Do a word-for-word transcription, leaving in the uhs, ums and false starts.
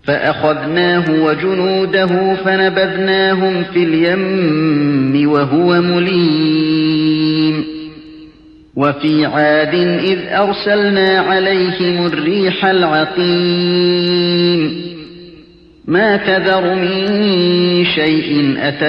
فأخذناه وجنوده فنبذناهم في اليم وهو مليم. وفي عاد إذ أرسلنا عليهم الريح العقيم ما تذر من شيء أتت